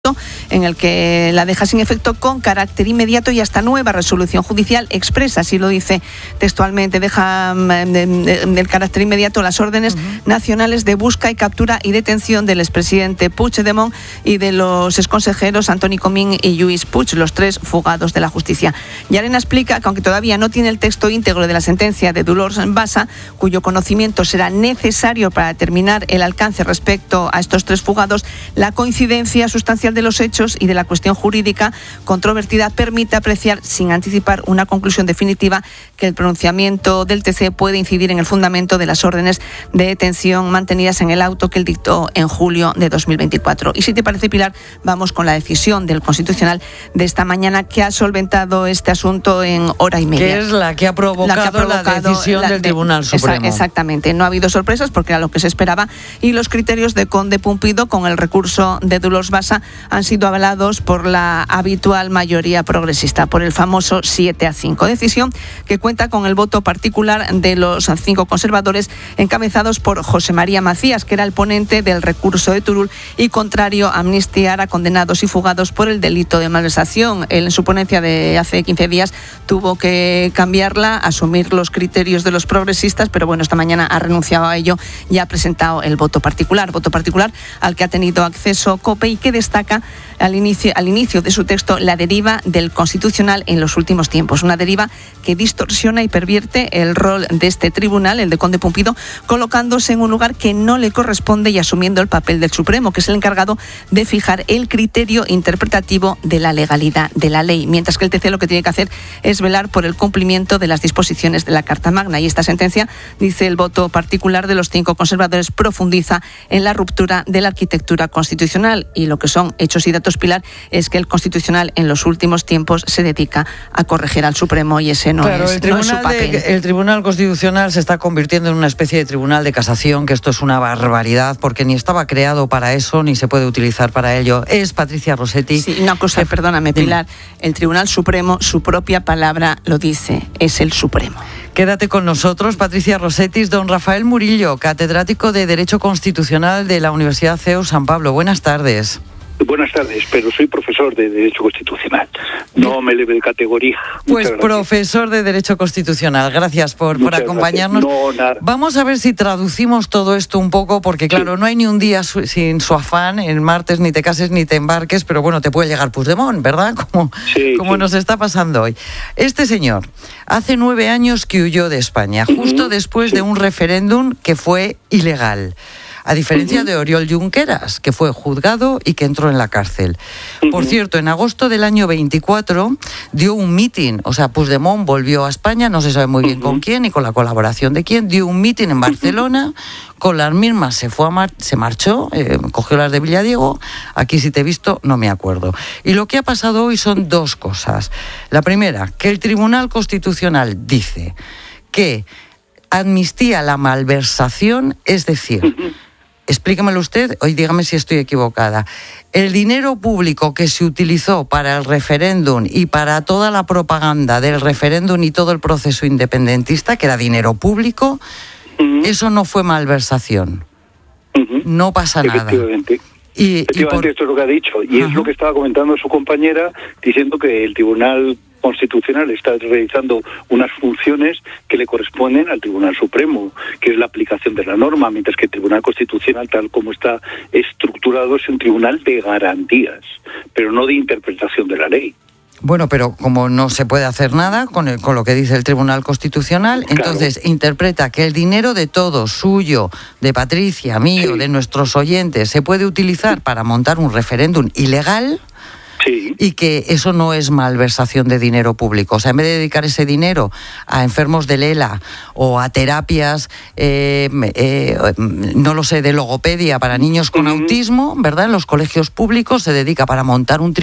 decreto en el que la deja sin efecto con carácter inmediato y hasta nueva resolución judicial expresa, así lo dice textualmente, deja del carácter inmediato las órdenes nacionales de busca y captura y detención del expresidente Puigdemont y de los exconsejeros Antoni Comín y Lluís Puig, los 3 fugados de la justicia. Llarena explica que aunque todavía no tiene el texto íntegro de la sentencia de Dolors Bassa, cuyo conocimiento será necesario para determinar el alcance respecto a estos 3 fugados, la coincidencia sustancial de los hechos y de la cuestión jurídica controvertida permite apreciar, sin anticipar una conclusión definitiva, que el pronunciamiento del TC puede incidir en el fundamento de las órdenes de detención mantenidas en el auto que él dictó en julio de 2024. Y si te parece, Pilar, vamos con la decisión del Constitucional de esta mañana, que ha solventado este asunto en hora y media. Que es la que ha provocado la decisión del Tribunal Supremo. Exactamente. No ha habido sorpresas porque era lo que se esperaba, y los criterios de Conde Pumpido con el recurso de Dolors Bassa han sido avalados por la habitual mayoría progresista, por el famoso 7-5. Decisión que cuenta con el voto particular de los 5 conservadores, encabezados por José María Macías, que era el ponente del recurso de Turull y contrario a amnistiar a condenados y fugados por el delito de malversación. Él, en su ponencia de hace 15 días, tuvo que cambiarla, asumir los criterios de los progresistas, pero bueno, esta mañana ha renunciado a ello y ha presentado el voto particular al que ha tenido acceso COPE y que destaca al inicio de su texto la deriva del Constitucional en los últimos tiempos, una deriva que distorsiona y pervierte el rol de este tribunal, el de Conde Pumpido, colocándose en un lugar que no le corresponde y asumiendo el papel del Supremo, que es el encargado de fijar el criterio interpretativo de la legalidad de la ley, mientras que el TC lo que tiene que hacer es velar por el cumplimiento de las disposiciones de la Carta Magna. Y esta sentencia, dice el voto particular de los 5 conservadores, profundiza en la ruptura de la arquitectura constitucional, y lo que son hechos y datos, Pilar, es que el Constitucional en los últimos tiempos se dedica a corregir al Supremo, y ese no es su papel. El Tribunal Constitucional se está convirtiendo en una especie de tribunal de casación, que esto es una barbaridad, porque ni estaba creado para eso, ni se puede utilizar para ello. Es Patricia Rossetti. Sí, una cosa, perdóname, Pilar. El Tribunal Supremo, su propia palabra lo dice, es el Supremo. Quédate con nosotros, Patricia Rossetti. Don Rafael Murillo, catedrático de Derecho Constitucional de la Universidad CEU San Pablo. Buenas tardes. Buenas tardes, pero soy profesor de Derecho Constitucional. No me eleve de categoría. Pues profesor de Derecho Constitucional. Gracias por acompañarnos. No, nada. Vamos a ver si traducimos todo esto un poco, porque claro, no hay ni un día sin su afán. El martes ni te cases ni te embarques, pero bueno, te puede llegar Puigdemont, ¿verdad? Como nos está pasando hoy. Este señor hace 9 años que huyó de España, justo después de un referéndum que fue ilegal. A diferencia de Oriol Junqueras, que fue juzgado y que entró en la cárcel. Por cierto, en agosto del año 24 dio un mitin, o sea, Puigdemont volvió a España, no se sabe muy bien con quién y con la colaboración de quién, dio un mitin en Barcelona, con las mismas se marchó, cogió las de Villadiego, aquí si te he visto no me acuerdo. Y lo que ha pasado hoy son 2 cosas. La primera, que el Tribunal Constitucional dice que amnistía la malversación, es decir, explíquemelo usted, hoy dígame si estoy equivocada. El dinero público que se utilizó para el referéndum y para toda la propaganda del referéndum y todo el proceso independentista, que era dinero público, eso no fue malversación. No pasa nada. Efectivamente, esto es lo que ha dicho. Y es lo que estaba comentando su compañera, diciendo que el Tribunal Constitucional está realizando unas funciones que le corresponden al Tribunal Supremo, que es la aplicación de la norma, mientras que el Tribunal Constitucional, tal como está estructurado, es un tribunal de garantías, pero no de interpretación de la ley. Bueno, pero como no se puede hacer nada con lo que dice el Tribunal Constitucional, entonces interpreta que el dinero de todos, suyo, de Patricia, mío, de nuestros oyentes, se puede utilizar para montar un referéndum ilegal. Sí. Y que eso no es malversación de dinero público. O sea, en vez de dedicar ese dinero a enfermos de Lela o a terapias, no lo sé, de logopedia para niños con autismo, ¿verdad? En los colegios públicos se dedica para montar un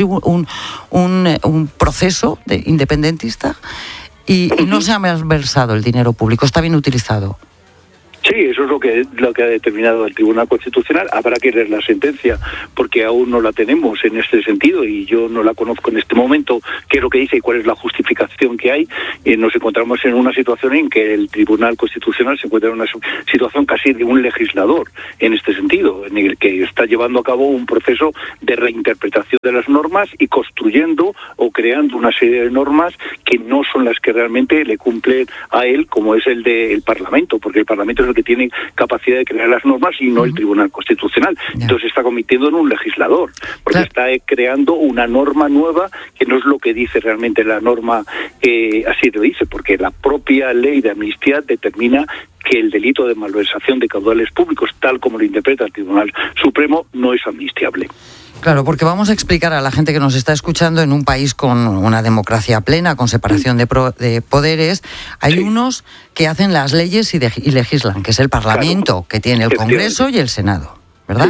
proceso independentista y no se ha malversado el dinero público, está bien utilizado. Sí, eso es lo que ha determinado el Tribunal Constitucional. Habrá que leer la sentencia, porque aún no la tenemos en este sentido y yo no la conozco en este momento, qué es lo que dice y cuál es la justificación que hay. Nos encontramos en una situación en que el Tribunal Constitucional se encuentra en una situación casi de un legislador en este sentido, en el que está llevando a cabo un proceso de reinterpretación de las normas y construyendo o creando una serie de normas que no son las que realmente le cumplen a él, como es el del Parlamento, porque el Parlamento es el que tiene capacidad de crear las normas y no el Tribunal Constitucional. Entonces se está convirtiendo en un legislador, porque está creando una norma nueva que no es lo que dice realmente la norma, así lo dice, porque la propia ley de amnistía determina que el delito de malversación de caudales públicos, tal como lo interpreta el Tribunal Supremo, no es amnistiable. Claro, porque vamos a explicar a la gente que nos está escuchando, en un país con una democracia plena, con separación de poderes, hay unos que hacen las leyes y legislan, que es el Parlamento, que tiene el Congreso y el Senado, ¿verdad?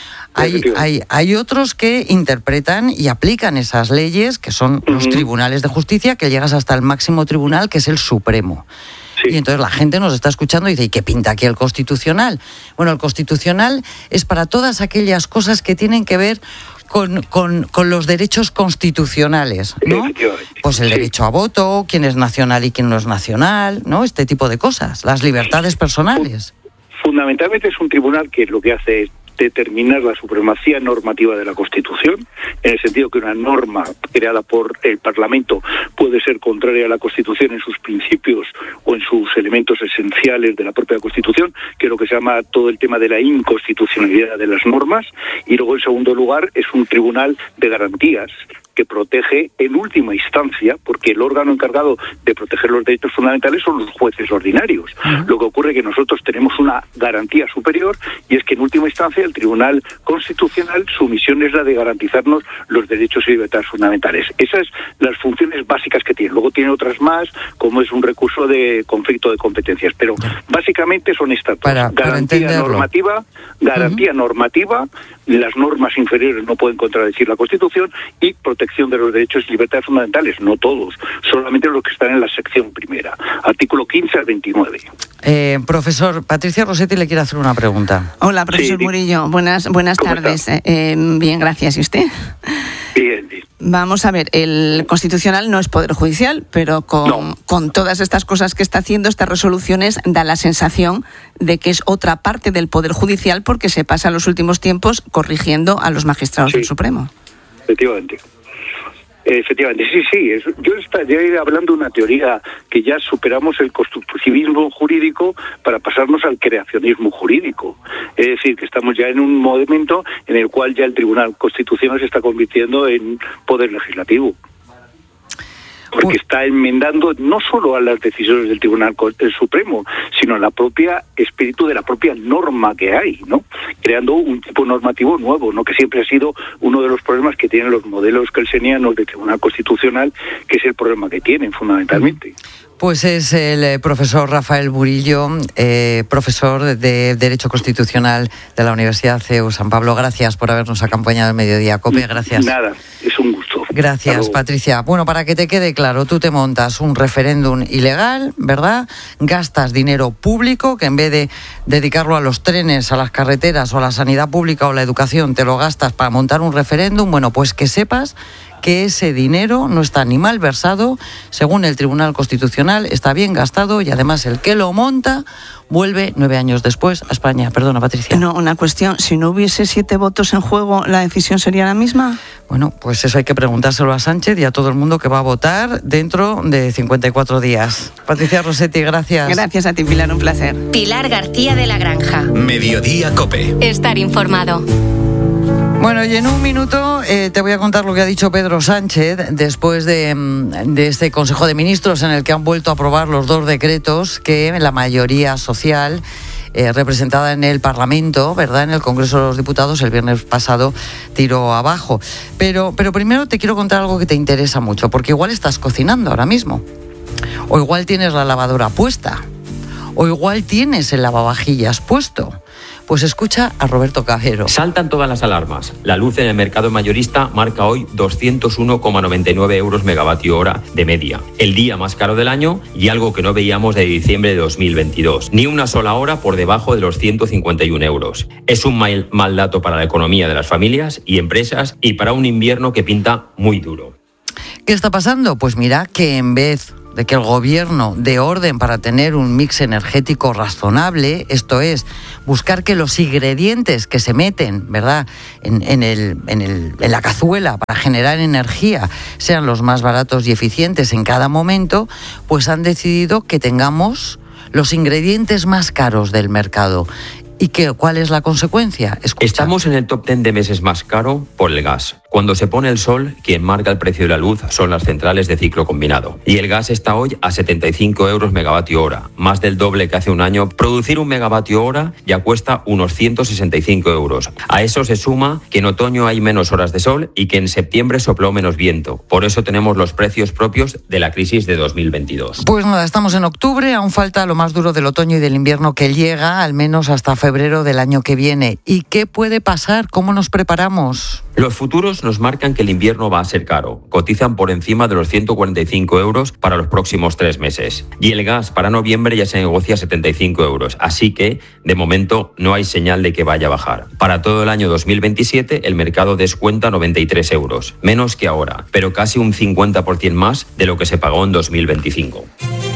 Hay otros que interpretan y aplican esas leyes, que son los tribunales de justicia, que llegas hasta el máximo tribunal, que es el Supremo. Y entonces la gente nos está escuchando y dice, ¿y qué pinta aquí el Constitucional? Bueno, el Constitucional es para todas aquellas cosas que tienen que ver con los derechos constitucionales, ¿no? Pues el derecho a voto, quién es nacional y quién no es nacional, ¿no? Este tipo de cosas, las libertades personales. Fundamentalmente es un tribunal que lo que hace es determinar la supremacía normativa de la Constitución, en el sentido que una norma creada por el Parlamento puede ser contraria a la Constitución en sus principios o en sus elementos esenciales de la propia Constitución, que es lo que se llama todo el tema de la inconstitucionalidad de las normas. Y luego, en segundo lugar, es un tribunal de garantías que protege en última instancia, porque el órgano encargado de proteger los derechos fundamentales son los jueces ordinarios. Lo que ocurre es que nosotros tenemos una garantía superior, y es que en última instancia el Tribunal Constitucional, su misión es la de garantizarnos los derechos y libertades fundamentales. Esas son las funciones básicas que tiene. Luego tiene otras más, como es un recurso de conflicto de competencias, pero básicamente son estas dos. Garantía normativa, las normas inferiores no pueden contradecir la Constitución, y protección de los derechos y libertades fundamentales, no todos, solamente los que están en la sección primera, artículo 15 al 29. Profesor, Patricia Rossetti le quiere hacer una pregunta. Hola, profesor Murillo, buenas tardes. Bien, gracias. ¿Y usted? Bien. Vamos a ver, el Constitucional no es Poder Judicial, pero con todas estas cosas que está haciendo, estas resoluciones, da la sensación de que es otra parte del Poder Judicial, porque se pasa los últimos tiempos corrigiendo a los magistrados del Supremo. Efectivamente, sí. Yo estaría hablando de una teoría que ya superamos el constructivismo jurídico para pasarnos al creacionismo jurídico. Es decir, que estamos ya en un momento en el cual ya el Tribunal Constitucional se está convirtiendo en poder legislativo. Porque está enmendando no solo a las decisiones del Tribunal Supremo, sino a la propia espíritu de la propia norma que hay, ¿no? Creando un tipo normativo nuevo, ¿no? Que siempre ha sido uno de los problemas que tienen los modelos kelsenianos del Tribunal Constitucional, que es el problema que tienen fundamentalmente. Pues es el profesor Rafael Murillo, profesor de Derecho Constitucional de la Universidad CEU San Pablo. Gracias por habernos acompañado en Mediodía Cope. Gracias. Nada, es un gusto. Gracias, Patricia. Bueno, para que te quede claro, tú te montas un referéndum ilegal, ¿verdad? Gastas dinero público, que en vez de dedicarlo a los trenes, a las carreteras o a la sanidad pública o la educación, te lo gastas para montar un referéndum. Bueno, pues que sepas que ese dinero no está ni mal versado, según el Tribunal Constitucional, está bien gastado, y además el que lo monta vuelve 9 años después a España. Perdona, Patricia. No, una cuestión, si no hubiese 7 votos en juego, ¿la decisión sería la misma? Bueno, pues eso hay que preguntárselo a Sánchez y a todo el mundo que va a votar dentro de 54 días. Patricia Rossetti, gracias. Gracias a ti, Pilar, un placer. Pilar García de la Granja. Mediodía Cope. Estar informado. Bueno, y en un minuto te voy a contar lo que ha dicho Pedro Sánchez después de este Consejo de Ministros, en el que han vuelto a aprobar los 2 decretos que la mayoría social representada en el Parlamento, ¿verdad?, en el Congreso de los Diputados, el viernes pasado tiró abajo. Pero primero te quiero contar algo que te interesa mucho, porque igual estás cocinando ahora mismo, o igual tienes la lavadora puesta, o igual tienes el lavavajillas puesto. Pues escucha a Roberto Cajero. Saltan todas las alarmas. La luz en el mercado mayorista marca hoy 201,99 euros megavatio hora de media. El día más caro del año y algo que no veíamos de diciembre de 2022. Ni una sola hora por debajo de los 151 euros. Es un mal dato para la economía de las familias y empresas y para un invierno que pinta muy duro. ¿Qué está pasando? Pues mira que en vez de que el gobierno dé orden para tener un mix energético razonable, esto es, buscar que los ingredientes que se meten, ¿verdad?, en la cazuela para generar energía sean los más baratos y eficientes en cada momento, pues han decidido que tengamos los ingredientes más caros del mercado. ¿Y cuál es la consecuencia? Escucha. Estamos en el top 10 de meses más caro por el gas. Cuando se pone el sol, quien marca el precio de la luz son las centrales de ciclo combinado. Y el gas está hoy a 75 euros megavatio hora, más del doble que hace un año. Producir un megavatio hora ya cuesta unos 165 euros. A eso se suma que en otoño hay menos horas de sol y que en septiembre sopló menos viento. Por eso tenemos los precios propios de la crisis de 2022. Pues nada, estamos en octubre, aún falta lo más duro del otoño y del invierno que llega, al menos hasta febrero del año que viene. ¿Y qué puede pasar? ¿Cómo nos preparamos? Los futuros nos marcan que el invierno va a ser caro. Cotizan por encima de los 145 euros para los próximos 3 meses. Y el gas para noviembre ya se negocia a 75 euros. Así que, de momento, no hay señal de que vaya a bajar. Para todo el año 2027, el mercado descuenta 93 euros. Menos que ahora, pero casi un 50% más de lo que se pagó en 2025.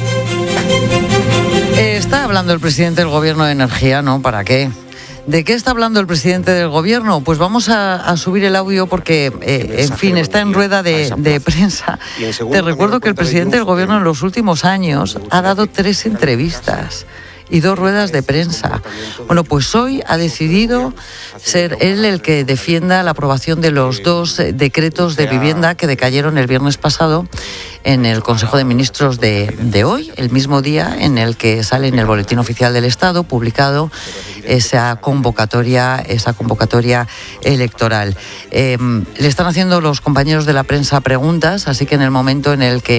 Está hablando el presidente del Gobierno de Energía, ¿no? ¿Para qué? ¿De qué está hablando el presidente del Gobierno? Pues vamos a subir el audio porque, en fin, está en rueda de prensa. Te recuerdo que el presidente del Gobierno en los últimos años ha dado 3 entrevistas y 2 ruedas de prensa. Bueno, pues hoy ha decidido ser él el que defienda la aprobación de los 2 decretos de vivienda que decayeron el viernes pasado en el Consejo de Ministros de hoy, el mismo día en el que sale en el Boletín Oficial del Estado publicado esa convocatoria electoral. Le están haciendo los compañeros de la prensa preguntas, así que en el momento en el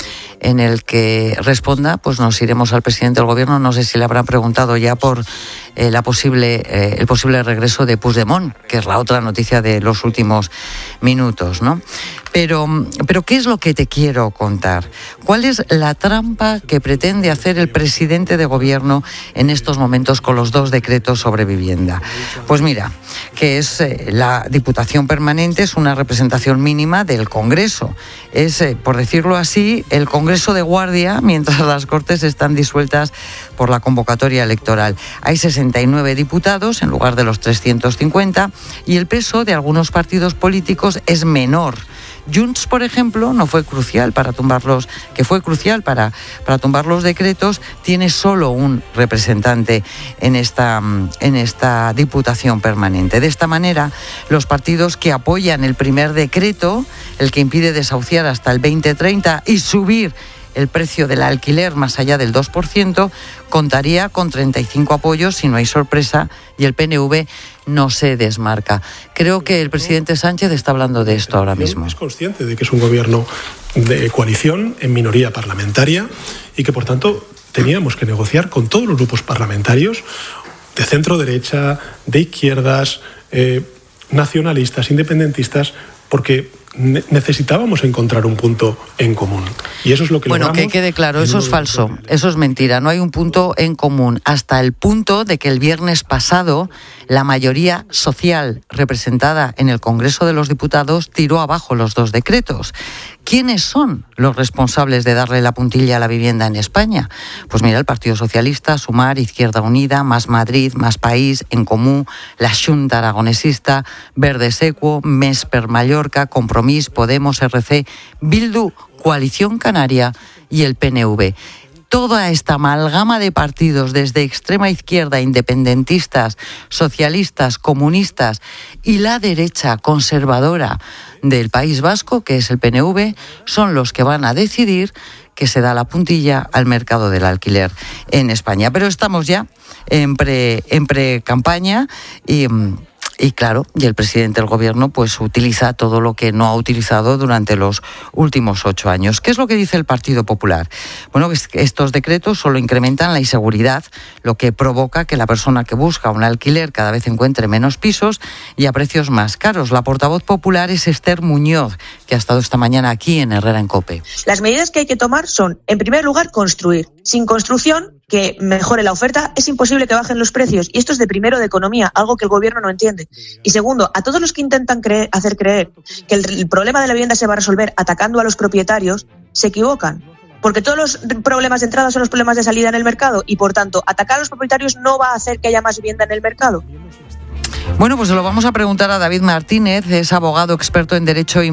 que responda, pues nos iremos al presidente del Gobierno. No sé si le habrán preguntado ya por el posible regreso de Puigdemont, que es la otra noticia de los últimos minutos, ¿no? Pero ¿qué es lo que te quiero contar? ¿Cuál es la trampa que pretende hacer el presidente de Gobierno en estos momentos con los 2 decretos sobre vivienda? Pues mira, que es la Diputación Permanente, es una representación mínima del Congreso. Es, por decirlo así, el Congreso de guardia mientras las Cortes están disueltas por la convocatoria electoral. Hay 69 diputados en lugar de los 350 y el peso de algunos partidos políticos es menor. Junts, por ejemplo, no fue crucial para tumbarlos, que fue crucial para tumbar los decretos, tiene solo un representante en esta Diputación Permanente. De esta manera, los partidos que apoyan el primer decreto, el que impide desahuciar hasta el 2030 y subir el precio del alquiler más allá del 2%, contaría con 35 apoyos si no hay sorpresa y el PNV no se desmarca. Creo que el presidente Sánchez está hablando de esto ahora mismo. Es consciente de que es un gobierno de coalición en minoría parlamentaria y que, por tanto, teníamos que negociar con todos los grupos parlamentarios de centro-derecha, de izquierdas, nacionalistas, independentistas, porque necesitábamos encontrar un punto en común. Y eso es lo que Bueno, logramos. que quede claro, eso es falso, eso es mentira, no hay un punto en común, hasta el punto de que el viernes pasado la mayoría social representada en el Congreso de los Diputados tiró abajo los 2 decretos. ¿Quiénes son los responsables de darle la puntilla a la vivienda en España? Pues mira, el Partido Socialista, Sumar, Izquierda Unida, Más Madrid, Más País, En Comú, la Xunta Aragonesista, Verdes Equo, Més per Mallorca, Compromís, Podemos, RC, Bildu, Coalición Canaria y el PNV. Toda esta amalgama de partidos, desde extrema izquierda, independentistas, socialistas, comunistas y la derecha conservadora del País Vasco, que es el PNV, son los que van a decidir que se da la puntilla al mercado del alquiler en España. Pero estamos ya en pre-campaña y Y claro, y el presidente del gobierno pues utiliza todo lo que no ha utilizado durante los últimos 8 años. ¿Qué es lo que dice el Partido Popular? Bueno, que estos decretos solo incrementan la inseguridad, lo que provoca que la persona que busca un alquiler cada vez encuentre menos pisos y a precios más caros. La portavoz popular es Esther Muñoz, que ha estado esta mañana aquí en Herrera en COPE. Las medidas que hay que tomar son, en primer lugar, construir. Sin construcción que mejore la oferta, es imposible que bajen los precios. Y esto es de primero de economía, algo que el gobierno no entiende. Y segundo, a todos los que intentan hacer creer que el problema de la vivienda se va a resolver atacando a los propietarios, se equivocan. Porque todos los problemas de entrada son los problemas de salida en el mercado y, por tanto, atacar a los propietarios no va a hacer que haya más vivienda en el mercado. Bueno, pues se lo vamos a preguntar a David Martínez, es abogado experto en Derecho